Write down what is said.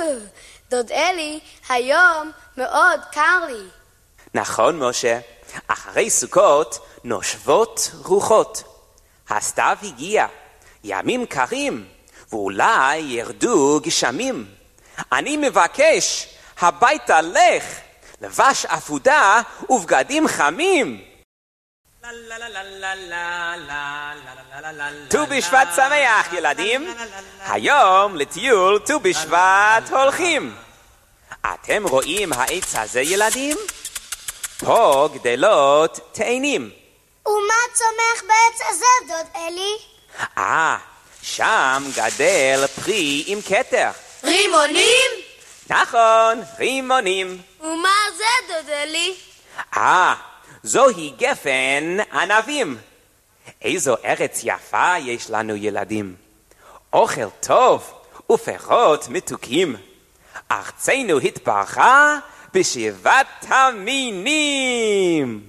דוד אלי, היום מאוד קר לי. נכון, משה. אחרי סוכות נושבות רוחות. הסתיו הגיע, ימים קרים, ואולי ירדו גשמים. אני מבקש, הביתה לך, לבש עפודה ובגדים חמים. ט"ו בשבט שמח, ילדים. היום לטיול ט"ו בשבט הולכים. אתם רואים העץ הזה, ילדים? פה גדלות תאנים. ומה צומח בעץ הזה, דוד אלי? שם גדל פרי עם כתר. רימונים? נכון, רימונים. ומה זה, דוד אלי? זוהי גפן ענבים. איזו ארץ יפה יש לנו, ילדים. אוכל טוב ופירות מתוקים. ארצנו התברכה בשבעת המינים.